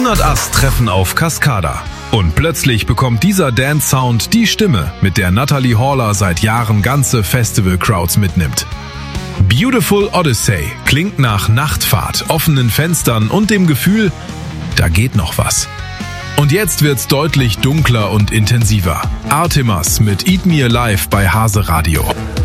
100 Ass treffen auf Cascada. Und plötzlich bekommt dieser Dance-Sound die Stimme, mit der Natalie Horler seit Jahren ganze Festival-Crowds mitnimmt. Beautiful Odyssey klingt nach Nachtfahrt, offenen Fenstern und dem Gefühl, da geht noch was. Und jetzt wird's deutlich dunkler und intensiver. Artemas mit Eat Me Alive bei Hase Radio.